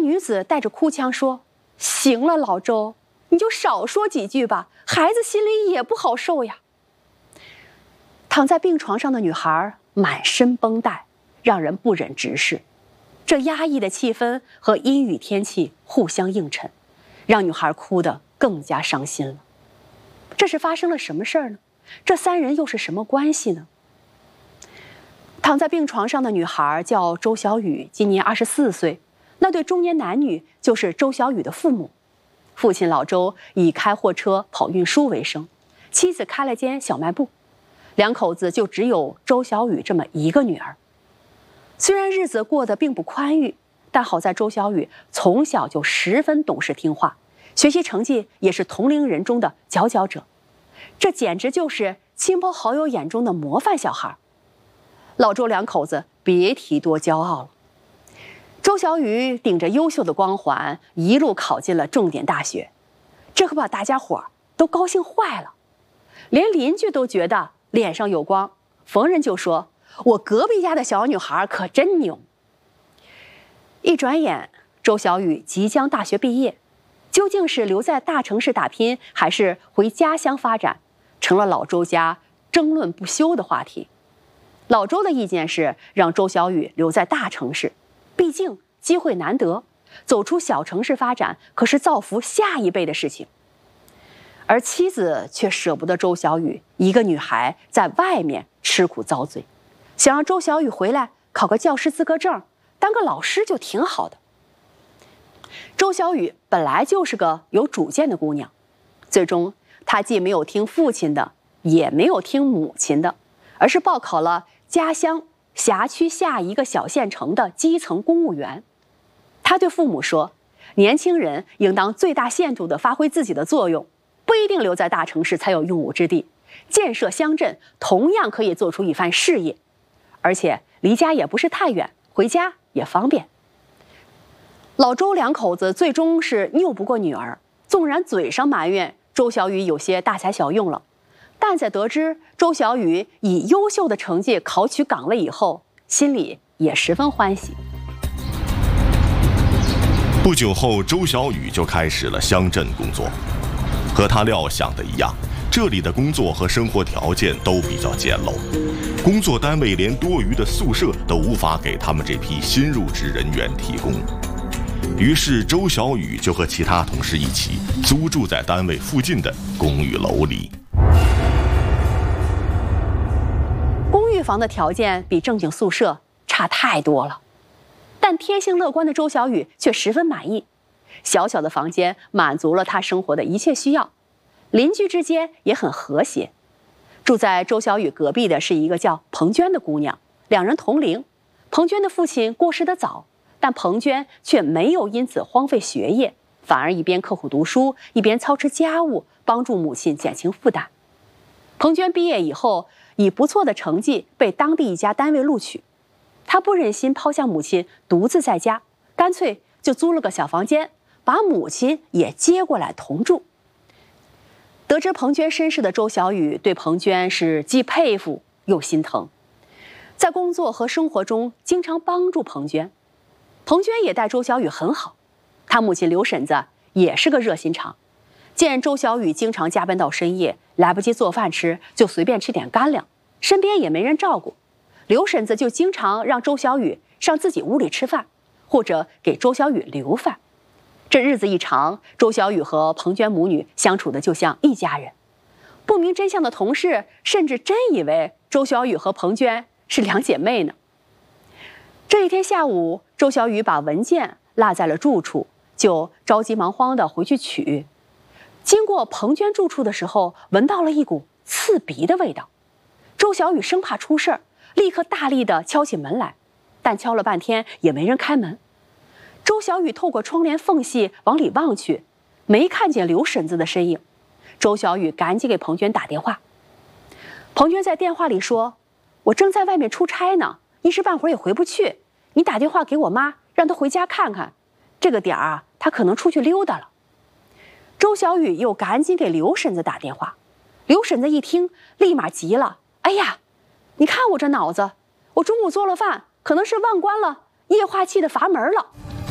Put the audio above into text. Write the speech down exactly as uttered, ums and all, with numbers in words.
女子带着哭腔说：“行了，老周，你就少说几句吧，孩子心里也不好受呀。”躺在病床上的女孩满身绷带，让人不忍直视。这压抑的气氛和阴雨天气互相映衬，让女孩哭得更加伤心了。这是发生了什么事儿呢？这三人又是什么关系呢？躺在病床上的女孩叫周小雨，今年二十四岁。那对中年男女就是周小雨的父母。父亲老周以开货车跑运输为生，妻子开了间小卖部，两口子就只有周小雨这么一个女儿。虽然日子过得并不宽裕，但好在周小雨从小就十分懂事听话，学习成绩也是同龄人中的佼佼者。这简直就是亲朋好友眼中的模范小孩。老周两口子别提多骄傲了。周小雨顶着优秀的光环，一路考进了重点大学，这可把大家伙都高兴坏了，连邻居都觉得脸上有光，逢人就说：“我隔壁家的小女孩可真牛。”一转眼，周小雨即将大学毕业，究竟是留在大城市打拼，还是回家乡发展，成了老周家争论不休的话题。老周的意见是让周小雨留在大城市，毕竟机会难得，走出小城市发展可是造福下一辈的事情。而妻子却舍不得周小雨一个女孩在外面吃苦遭罪，想让周小雨回来考个教师资格证，当个老师就挺好的。周小雨本来就是个有主见的姑娘，最终她既没有听父亲的，也没有听母亲的，而是报考了家乡辖区下一个小县城的基层公务员。她对父母说，年轻人应当最大限度地发挥自己的作用，不一定留在大城市才有用武之地，建设乡镇同样可以做出一番事业，而且离家也不是太远，回家也方便。老周两口子最终是拗不过女儿，纵然嘴上埋怨周小雨有些大材小用了，但在得知周小雨以优秀的成绩考取岗位以后，心里也十分欢喜。 不久后，周小雨就开始了乡镇工作。和他料想的一样，这里的工作和生活条件都比较简陋，工作单位连多余的宿舍都无法给他们这批新入职人员提供。于是周小雨就和其他同事一起租住在单位附近的公寓楼里。 公寓房的条件比正经宿舍差太多了，但天性乐观的周小雨却十分满意。小小的房间满足了他生活的一切需要，邻居之间也很和谐。住在周小雨隔壁的是一个叫彭娟的姑娘，两人同龄。彭娟的父亲过世得早，但彭娟却没有因此荒废学业，反而一边刻苦读书，一边操持家务，帮助母亲减轻负担。彭娟毕业以后，以不错的成绩被当地一家单位录取。她不忍心抛下母亲独自在家，干脆就租了个小房间，把母亲也接过来同住。得知彭娟身世的周小雨对彭娟是既佩服又心疼，在工作和生活中经常帮助彭娟。彭娟也待周小雨很好，她母亲刘婶子也是个热心肠，见周小雨经常加班到深夜，来不及做饭吃，就随便吃点干粮，身边也没人照顾，刘婶子就经常让周小雨上自己屋里吃饭，或者给周小雨留饭。这日子一长，周小雨和彭娟母女相处的就像一家人。不明真相的同事甚至真以为周小雨和彭娟是两姐妹呢。这一天下午，周小雨把文件落在了住处，就着急忙慌地回去取。经过彭娟住处的时候，闻到了一股刺鼻的味道。周小雨生怕出事儿，立刻大力地敲起门来，但敲了半天也没人开门。周小雨透过窗帘缝隙往里望去，没看见刘婶子的身影。周小雨赶紧给彭娟打电话。彭娟在电话里说：“我正在外面出差呢，一时半会儿也回不去。你打电话给我妈，让她回家看看。这个点儿啊，她可能出去溜达了。”周小雨又赶紧给刘婶子打电话。刘婶子一听，立马急了：“哎呀，你看我这脑子，我中午做了饭，可能是忘关了液化气的阀门了。”